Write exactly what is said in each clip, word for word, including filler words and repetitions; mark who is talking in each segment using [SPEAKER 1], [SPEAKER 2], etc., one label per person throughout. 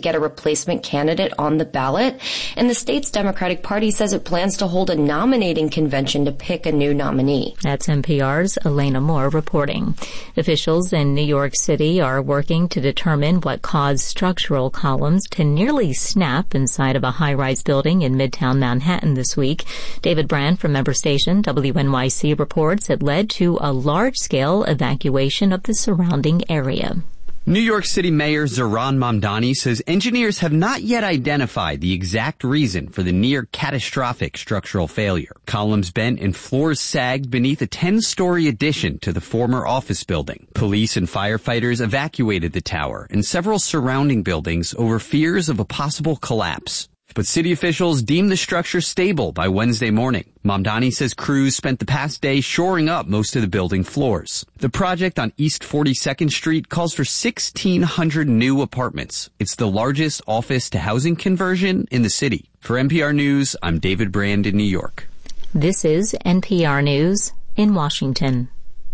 [SPEAKER 1] get a replacement candidate on the ballot. And the state's Democratic Party says it plans to hold a nominating convention to pick a new nominee.
[SPEAKER 2] That's N P R's Elena Moore reporting. Officials in New York City are working to determine what caused structural columns to nearly snap inside of a high-rise building in Midtown Manhattan this week. David Brand from member station W N Y C reports it led to a large-scale evacuation of the surrounding area.
[SPEAKER 3] New York City Mayor Zohran Mamdani says engineers have not yet identified the exact reason for the near catastrophic structural failure. Columns bent and floors sagged beneath a ten-story addition to the former office building. Police and firefighters evacuated the tower and several surrounding buildings over fears of a possible collapse. But city officials deemed the structure stable by Wednesday morning. Mamdani says crews spent the past day shoring up most of the building floors. The project on East forty-second Street calls for sixteen hundred new apartments. It's the largest office-to-housing conversion in the city. For N P R News, I'm David Brand in New York.
[SPEAKER 2] This is N P R News in Washington.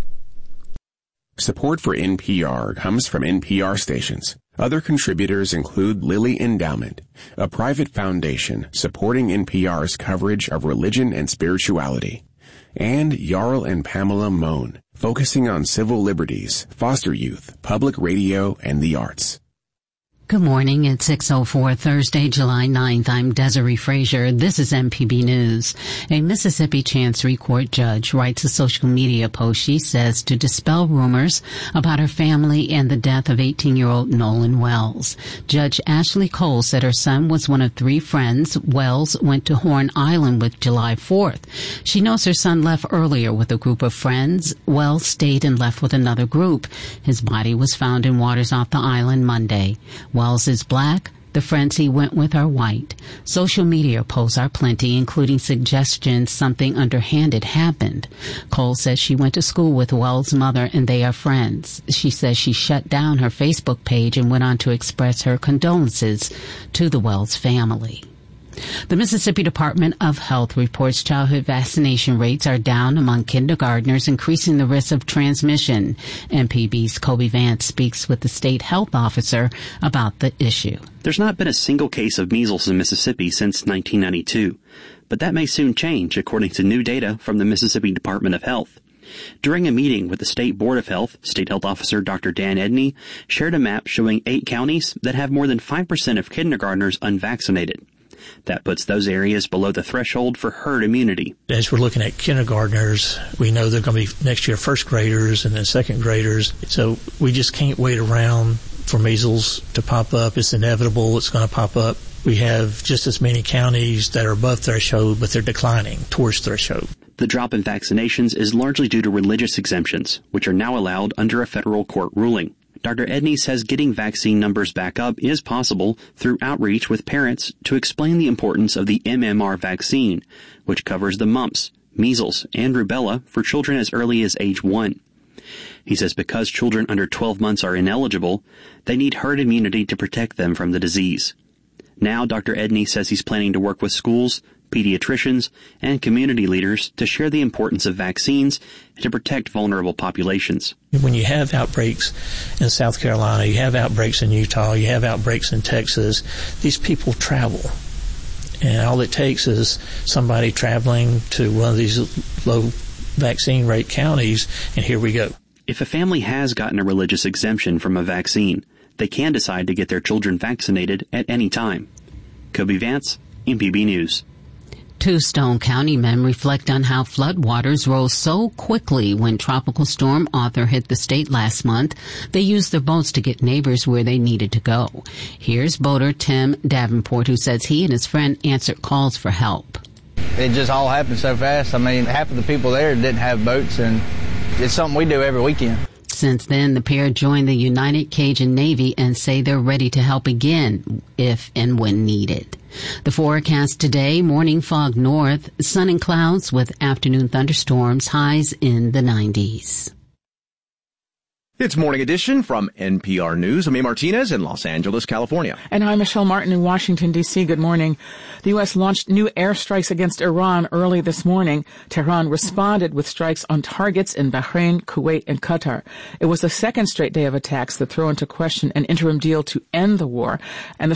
[SPEAKER 4] Support for N P R comes from N P R stations. Other contributors include Lilly Endowment, a private foundation supporting N P R's coverage of religion and spirituality, and Jarl and Pamela Mohn, focusing on civil liberties, foster youth, public radio, and the arts.
[SPEAKER 5] Good morning. It's six oh four, Thursday, July ninth. I'm Desiree Frazier. This is M P B News. A Mississippi Chancery Court judge writes a social media post, she says, to dispel rumors about her family and the death of eighteen-year-old Nolan Wells. Judge Ashley Cole said her son was one of three friends Wells went to Horn Island with July fourth. She knows her son left earlier with a group of friends. Wells stayed and left with another group. His body was found in waters off the island Monday. Wells is black. The friends he went with are white. Social media posts are plenty, including suggestions something underhanded happened. Cole says she went to school with Wells' mother and they are friends. She says she shut down her Facebook page and went on to express her condolences to the Wells family. The Mississippi Department of Health reports childhood vaccination rates are down among kindergartners, increasing the risk of transmission. M P B's Kobe Vance speaks with the state health officer about the issue.
[SPEAKER 6] There's not been a single case of measles in Mississippi since nineteen ninety-two, but that may soon change, according to new data from the Mississippi Department of Health. During a meeting with the State Board of Health, State Health Officer Doctor Dan Edney shared a map showing eight counties that have more than five percent of kindergartners unvaccinated. That puts those areas below the threshold for herd immunity.
[SPEAKER 7] As we're looking at kindergartners, we know they're going to be next year first graders and then second graders. So we just can't wait around for measles to pop up. It's inevitable. It's going to pop up. We have just as many counties that are above threshold, but they're declining towards threshold.
[SPEAKER 6] The drop in vaccinations is largely due to religious exemptions, which are now allowed under a federal court ruling. Doctor Edney says getting vaccine numbers back up is possible through outreach with parents to explain the importance of the M M R vaccine, which covers the mumps, measles, and rubella for children as early as age one. He says because children under twelve months are ineligible, they need herd immunity to protect them from the disease. Now Doctor Edney says he's planning to work with schools, pediatricians, and community leaders to share the importance of vaccines and to protect vulnerable populations.
[SPEAKER 7] When you have outbreaks in South Carolina, you have outbreaks in Utah, you have outbreaks in Texas, these people travel. And all it takes is somebody traveling to one of these low vaccine rate counties, and here we go.
[SPEAKER 6] If a family has gotten a religious exemption from a vaccine, they can decide to get their children vaccinated at any time. Kobe Vance, M P B News.
[SPEAKER 5] Two Stone County men reflect on how floodwaters rose so quickly when Tropical Storm Arthur hit the state last month. They used their boats to get neighbors where they needed to go. Here's boater Tim Davenport, who says he and his friend answered calls for help.
[SPEAKER 8] It just all happened so fast. I mean, half of the people there didn't have boats, and it's something we do every weekend.
[SPEAKER 5] Since then, the pair joined the United Cajun Navy and say they're ready to help again if and when needed. The forecast today, morning fog north, sun and clouds with afternoon thunderstorms, highs in the nineties.
[SPEAKER 9] It's Morning Edition from N P R News. I'm A. Martinez in Los Angeles, California.
[SPEAKER 10] And I'm Michelle Martin in Washington, D C. Good morning. The U S launched new airstrikes against Iran early this morning. Tehran responded with strikes on targets in Bahrain, Kuwait, and Qatar. It was the second straight day of attacks that throw into question an interim deal to end the war. And the